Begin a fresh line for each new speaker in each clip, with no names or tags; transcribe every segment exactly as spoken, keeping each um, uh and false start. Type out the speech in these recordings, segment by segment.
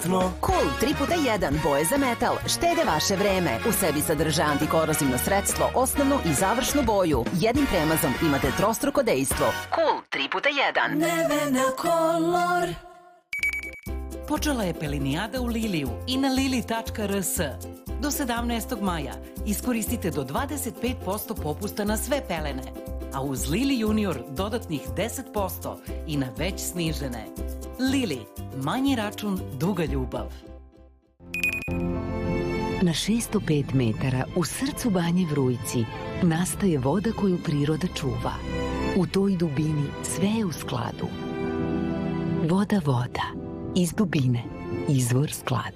pametno.
Cool tri puta jedan boje za metal štede vaše vreme. U sebi sadrža antikorozivno sredstvo, osnovnu i završnu boju. Jednim premazom imate trostruko dejstvo. Cool tri puta jedan.
Nevena Color.
Počela je pelinijada u Liliju i na lili tačka r s. Do sedamnaestog maja iskoristite do dvadeset pet posto popusta na sve pelene, a uz Lili Junior dodatnih deset posto i na već snižene. Lili, manji račun, duga ljubav.
Na šesto pet metara u srcu Banje Vrujci nastaje voda koju priroda čuva. U toj dubini sve je u skladu. Voda, voda. Iz dubine. Izvor sklada.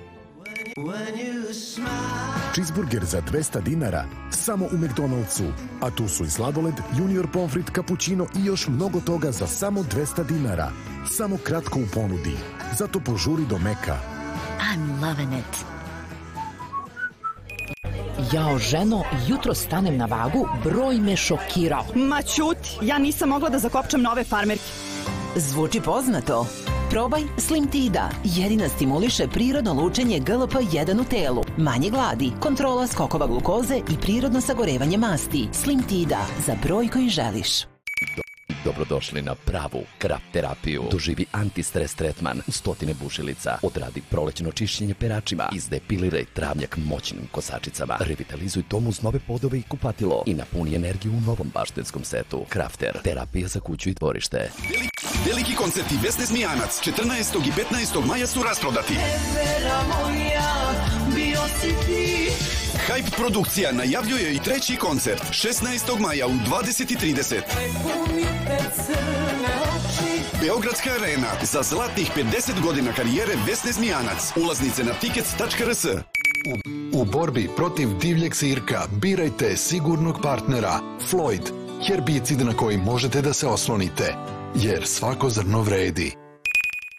Cheeseburger za dvesta dinara samo u McDonald'su. A tu su i sladoled, junior pomfrit, cappuccino i još mnogo toga za samo dvesta dinara. Samo kratko u ponudi. Zato požuri do Meka.
I'm loving it.
Jao, ženo, jutro stanem na vagu, broj me šokirao.
Ma ćuti, ja nisam mogla da zakopčam nove farmerke.
Zvuči poznato. Probaj Slim Tida. Jedina stimuliše prirodno lučenje G L P jedan u telu. Manje gladi, kontrola skokova glukoze i prirodno sagorevanje masti. Slim Tida. Za broj koji želiš.
Dobrodošli na pravu krap terapiju. Doživi antistres tretman u stotine bušilica. Odradi prolećno čišćenje peračima. Izdepiliraj travnjak moćnim kosačicama. Revitalizuj tom uz nove podove i kupatilo. I napuni energiju u novom baštenskom setu. Crafter. Terapija za kuću i dvorište.
Veliki koncerti Vesne Zmijanac četrnaestog i petnaestog maja su rasprodati.
Nevera moja, bio si ti.
Hype produkcija najavljuje i treći koncert šesnaestog maja u dvadeset i trideset. Beogradska arena za zlatnih pedeset godina karijere Vesne Zmijanac. Ulaznice na tickets tačka r s.
U borbi protiv divljeg sirka birajte sigurnog partnera Floyd, herbicid na koji možete da se oslonite, jer svako zrno vredi.